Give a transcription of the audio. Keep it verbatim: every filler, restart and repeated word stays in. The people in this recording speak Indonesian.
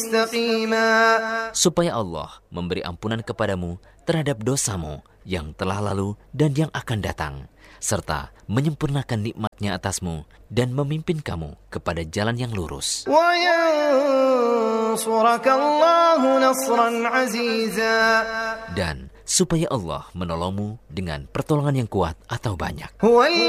مستقيما. Supaya Allah memberi ampunan kepadamu terhadap dosamu yang telah lalu dan yang akan datang, serta menyempurnakan nikmatnya atasmu dan memimpin kamu kepada jalan yang lurus. وَيَنصُرَكَ اللَّهُ نَصْرًا عَزِيزًا. Dan supaya Allah menolongmu dengan pertolongan yang kuat atau banyak.